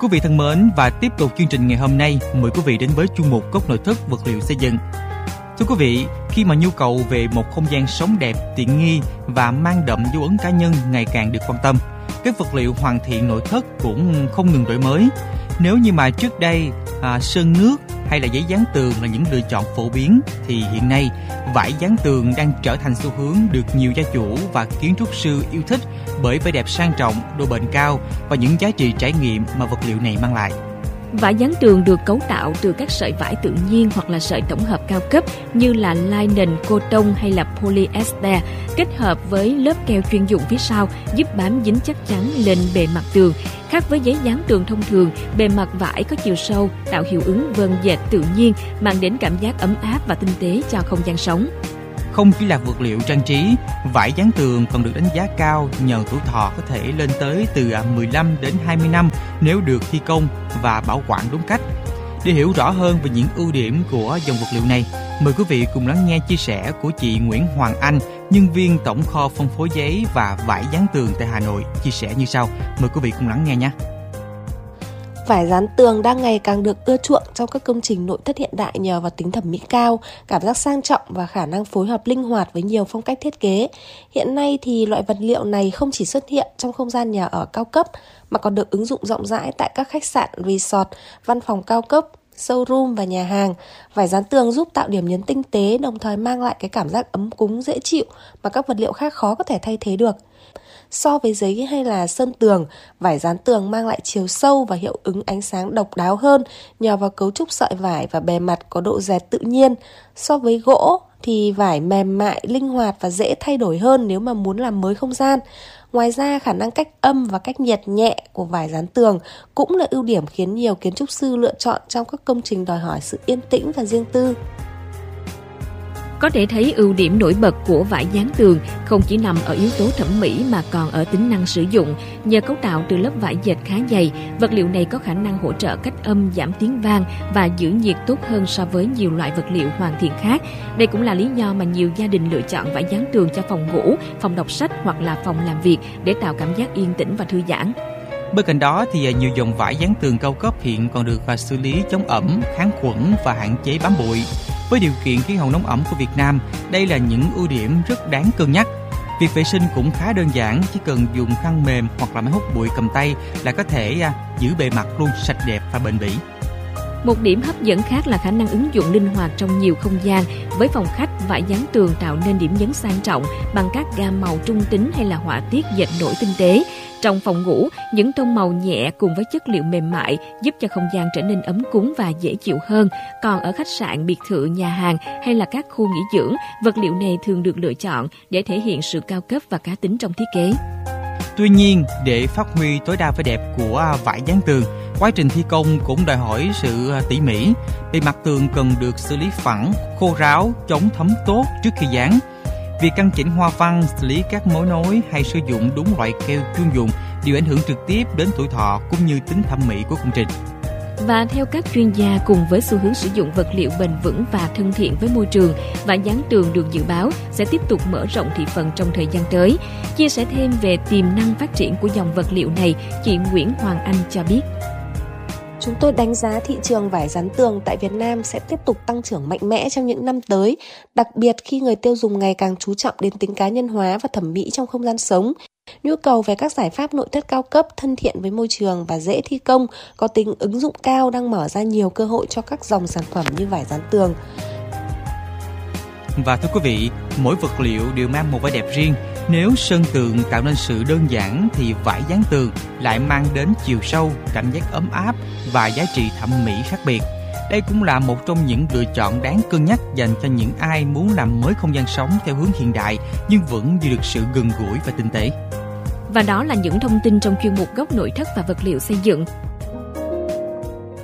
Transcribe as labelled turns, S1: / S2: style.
S1: quý vị thân mến, và tiếp tục chương trình ngày hôm nay, mời quý vị đến với chuyên mục Góc nội thất vật liệu xây dựng. Thưa quý vị, khi mà nhu cầu về một không gian sống đẹp, tiện nghi và mang đậm dấu ấn cá nhân ngày càng được quan tâm, các vật liệu hoàn thiện nội thất cũng không ngừng đổi mới. Nếu như mà trước đây sơn nước hay là giấy dán tường là những lựa chọn phổ biến, thì hiện nay vải dán tường đang trở thành xu hướng được nhiều gia chủ và kiến trúc sư yêu thích bởi vẻ đẹp sang trọng, độ bền cao và những giá trị trải nghiệm mà vật liệu này mang lại.
S2: Vải dán tường được cấu tạo từ các sợi vải tự nhiên hoặc là sợi tổng hợp cao cấp như là linen, coton hay là polyester, kết hợp với lớp keo chuyên dụng phía sau giúp bám dính chắc chắn lên bề mặt tường. Khác với giấy dán tường thông thường, bề mặt vải có chiều sâu, tạo hiệu ứng vân dệt tự nhiên, mang đến cảm giác ấm áp và tinh tế cho không gian sống.
S1: Không chỉ là vật liệu trang trí, vải dán tường còn được đánh giá cao nhờ tuổi thọ có thể lên tới từ 15 đến 20 năm nếu được thi công và bảo quản đúng cách. Để hiểu rõ hơn về những ưu điểm của dòng vật liệu này, mời quý vị cùng lắng nghe chia sẻ của chị Nguyễn Hoàng Anh, nhân viên tổng kho phân phối giấy và vải dán tường tại Hà Nội, chia sẻ như sau. Mời quý vị cùng lắng nghe nhé.
S3: Vải dán tường đang ngày càng được ưa chuộng trong các công trình nội thất hiện đại nhờ vào tính thẩm mỹ cao, cảm giác sang trọng và khả năng phối hợp linh hoạt với nhiều phong cách thiết kế. Hiện nay thì loại vật liệu này không chỉ xuất hiện trong không gian nhà ở cao cấp mà còn được ứng dụng rộng rãi tại các khách sạn, resort, văn phòng cao cấp, showroom và nhà hàng. Vải dán tường giúp tạo điểm nhấn tinh tế, đồng thời mang lại cái cảm giác ấm cúng dễ chịu mà các vật liệu khác khó có thể thay thế được. So với giấy hay là sơn tường, vải dán tường mang lại chiều sâu và hiệu ứng ánh sáng độc đáo hơn nhờ vào cấu trúc sợi vải và bề mặt có độ dệt tự nhiên. So với gỗ thì vải mềm mại, linh hoạt và dễ thay đổi hơn nếu mà muốn làm mới không gian. Ngoài ra, khả năng cách âm và cách nhiệt nhẹ của vải dán tường cũng là ưu điểm khiến nhiều kiến trúc sư lựa chọn trong các công trình đòi hỏi sự yên tĩnh và riêng tư.
S2: Có thể thấy ưu điểm nổi bật của vải dán tường không chỉ nằm ở yếu tố thẩm mỹ mà còn ở tính năng sử dụng. Nhờ cấu tạo từ lớp vải dệt khá dày, vật liệu này có khả năng hỗ trợ cách âm, giảm tiếng vang và giữ nhiệt tốt hơn so với nhiều loại vật liệu hoàn thiện khác. Đây cũng là lý do mà nhiều gia đình lựa chọn vải dán tường cho phòng ngủ, phòng đọc sách hoặc là phòng làm việc để tạo cảm giác yên tĩnh và thư giãn.
S1: Bên cạnh đó thì nhiều dòng vải dán tường cao cấp hiện còn được xử lý chống ẩm, kháng khuẩn và hạn chế bám bụi. Với điều kiện khí hậu nóng ẩm của Việt Nam, đây là những ưu điểm rất đáng cân nhắc. Việc vệ sinh cũng khá đơn giản, chỉ cần dùng khăn mềm hoặc là máy hút bụi cầm tay là có thể giữ bề mặt luôn sạch đẹp và bền bỉ.
S2: Một điểm hấp dẫn khác là khả năng ứng dụng linh hoạt trong nhiều không gian. Với phòng khách, vải dán tường tạo nên điểm nhấn sang trọng bằng các gam màu trung tính hay là họa tiết dệt nổi tinh tế. Trong phòng ngủ, những tông màu nhẹ cùng với chất liệu mềm mại giúp cho không gian trở nên ấm cúng và dễ chịu hơn. Còn ở khách sạn, biệt thự, nhà hàng hay là các khu nghỉ dưỡng, vật liệu này thường được lựa chọn để thể hiện sự cao cấp và cá tính trong thiết kế.
S1: Tuy nhiên, để phát huy tối đa vẻ đẹp của vải dán tường, quá trình thi công cũng đòi hỏi sự tỉ mỉ. Bề mặt tường cần được xử lý phẳng, khô ráo, chống thấm tốt trước khi dán. Việc căn chỉnh hoa văn, xử lý các mối nối hay sử dụng đúng loại keo chuyên dụng đều ảnh hưởng trực tiếp đến tuổi thọ cũng như tính thẩm mỹ của công trình.
S2: Và theo các chuyên gia, cùng với xu hướng sử dụng vật liệu bền vững và thân thiện với môi trường, vải dán tường được dự báo sẽ tiếp tục mở rộng thị phần trong thời gian tới. Chia sẻ thêm về tiềm năng phát triển của dòng vật liệu này, chị Nguyễn Hoàng Anh cho biết.
S3: Chúng tôi đánh giá thị trường vải dán tường tại Việt Nam sẽ tiếp tục tăng trưởng mạnh mẽ trong những năm tới, đặc biệt khi người tiêu dùng ngày càng chú trọng đến tính cá nhân hóa và thẩm mỹ trong không gian sống. Nhu cầu về các giải pháp nội thất cao cấp, thân thiện với môi trường và dễ thi công, có tính ứng dụng cao đang mở ra nhiều cơ hội cho các dòng sản phẩm như vải dán tường.
S1: Và thưa quý vị, mỗi vật liệu đều mang một vẻ đẹp riêng. Nếu sơn tường tạo nên sự đơn giản thì vải dán tường lại mang đến chiều sâu, cảm giác ấm áp và giá trị thẩm mỹ khác biệt. Đây cũng là một trong những lựa chọn đáng cân nhắc dành cho những ai muốn làm mới không gian sống theo hướng hiện đại nhưng vẫn giữ được sự gần gũi và tinh tế.
S2: Và đó là những thông tin trong chuyên mục Góc nội thất và vật liệu xây dựng.